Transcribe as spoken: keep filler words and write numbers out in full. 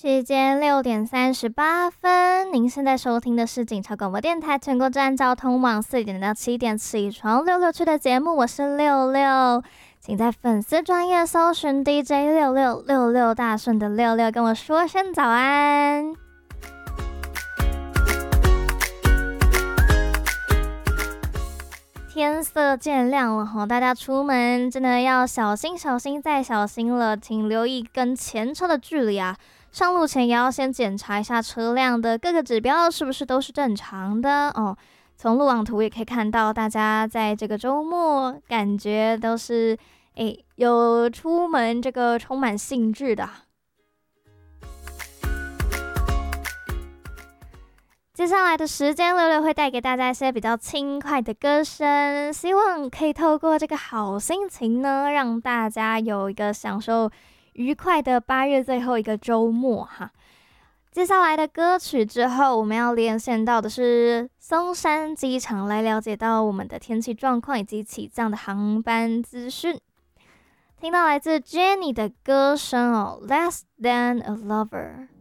时间六点三十八分，您现在收听的是警察广播电台全国站交通网四点到七点起床六六区的节目，我是六六，请在粉丝专页搜寻 D J 六六六六大顺的六六，跟我说声早安。天色渐亮了哈，大家出门真的要小心小心再小心了，请留意跟前车的距离啊。上路前也要先检查一下车辆的各个指标是不是都是正常的哦。从路网图也可以看到，大家在这个周末感觉都是诶有出门这个充满兴致的。接下来的时间，六六会带给大家一些比较轻快的歌声，希望可以透过这个好心情呢，让大家有一个享受愉快的八月最后一个周末哈。接下来的歌曲之后，我们要连线到的是松山机场，来了解到我们的天气状况以及起降的航班资讯。听到来自 Jennie 的歌声哦， Less Than a Lover。